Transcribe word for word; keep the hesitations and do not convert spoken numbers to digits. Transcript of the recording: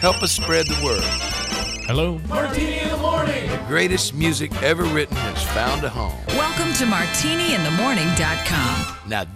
Help us spread the word. Hello? Martini in the morning. The greatest music ever written has found a home. Welcome to martini in the morning dot com. Now